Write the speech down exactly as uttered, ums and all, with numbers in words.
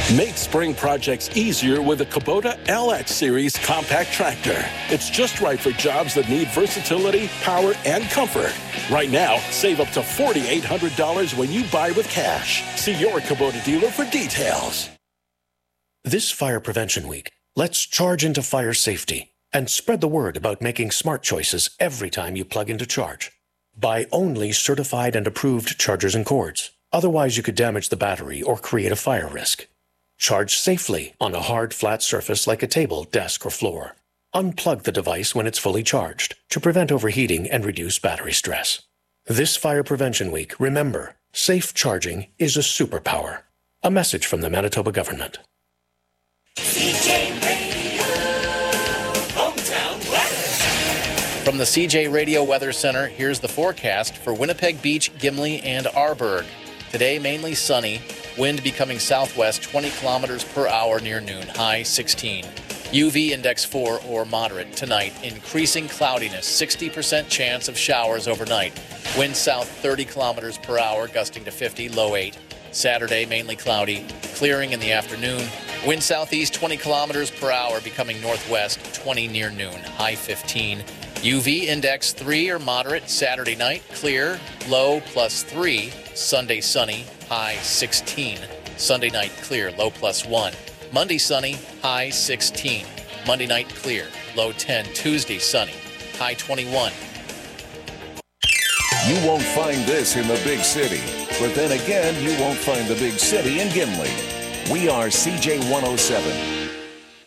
Make spring projects easier with a Kubota L X Series compact tractor. It's just right for jobs that need versatility, power, and comfort. Right now, save up to four thousand eight hundred dollars when you buy with cash. See your Kubota dealer for details. This Fire Prevention Week, let's charge into fire safety and spread the word about making smart choices every time you plug into charge. Buy only certified and approved chargers and cords. Otherwise, you could damage the battery or create a fire risk. Charge safely on a hard, flat surface like a table, desk, or floor. Unplug the device when it's fully charged to prevent overheating and reduce battery stress. This Fire Prevention Week, remember, safe charging is a superpower. A message from the Manitoba government. C J Radio, hometown weather. From the C J Radio Weather Center, here's the forecast for Winnipeg Beach, Gimli, and Arborg. Today, mainly sunny. Wind becoming southwest twenty kilometers per hour near noon, high sixteen. U V index four or moderate tonight. Increasing cloudiness, sixty percent chance of showers overnight. Wind south thirty kilometers per hour, gusting to fifty, low eight. Saturday, mainly cloudy, clearing in the afternoon. Wind southeast twenty kilometers per hour, becoming northwest twenty near noon, high fifteen. U V index three or moderate Saturday night, clear, low plus three. Sunday sunny, high sixteen. Sunday night clear, low plus one. Monday sunny, high sixteen. Monday night clear, low ten. Tuesday sunny, high twenty-one. You won't find this in the big city, but then again, you won't find the big city in Gimli. We are C J one oh seven.